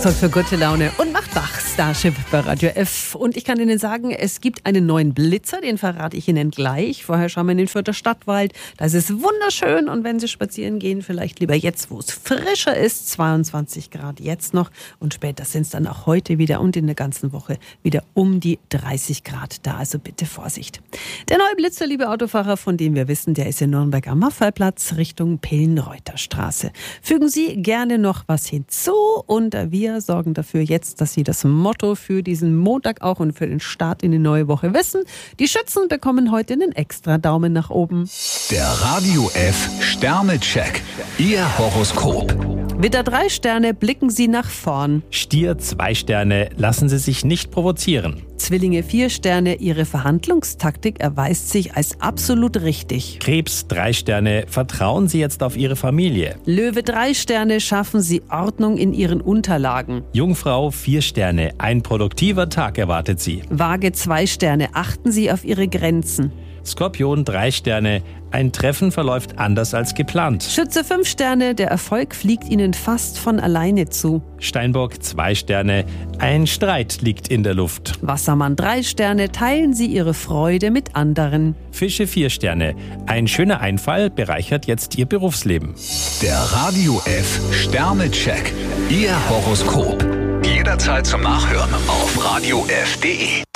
Sorgt für gute Laune und macht wach. Starship bei Radio F. Und ich kann Ihnen sagen, es gibt einen neuen Blitzer, den verrate ich Ihnen gleich. Vorher schauen wir in den Fürther Stadtwald. Da ist es wunderschön und wenn Sie spazieren gehen, vielleicht lieber jetzt, wo es frischer ist. 22 Grad jetzt noch und später sind es dann auch heute wieder und in der ganzen Woche wieder um die 30 Grad da. Also bitte Vorsicht. Der neue Blitzer, liebe Autofahrer, von dem wir wissen, der ist in Nürnberg am Maffeiplatz Richtung Pillenreuterstraße. Fügen Sie gerne noch was hinzu und wir sorgen dafür jetzt, dass Sie das Motto für diesen Montag auch und für den Start in die neue Woche wissen. Die Schützen bekommen heute einen extra Daumen nach oben. Der Radio F Sternecheck. Ihr Horoskop. Widder 3 Sterne, blicken Sie nach vorn. Stier 2 Sterne, lassen Sie sich nicht provozieren. Zwillinge 4 Sterne, Ihre Verhandlungstaktik erweist sich als absolut richtig. Krebs 3 Sterne, vertrauen Sie jetzt auf Ihre Familie. Löwe 3 Sterne, schaffen Sie Ordnung in Ihren Unterlagen. Jungfrau 4 Sterne, ein produktiver Tag erwartet Sie. Waage 2 Sterne, achten Sie auf Ihre Grenzen. Skorpion 3 Sterne, ein Treffen verläuft anders als geplant. Schütze 5 Sterne, der Erfolg fliegt Ihnen fast von alleine zu. Steinbock 2 Sterne, ein Streit liegt in der Luft. Wassermann 3 Sterne, teilen Sie Ihre Freude mit anderen. Fische 4 Sterne, ein schöner Einfall bereichert jetzt Ihr Berufsleben. Der Radio F Sternecheck. Ihr Horoskop. Jederzeit zum Nachhören auf radiof.de.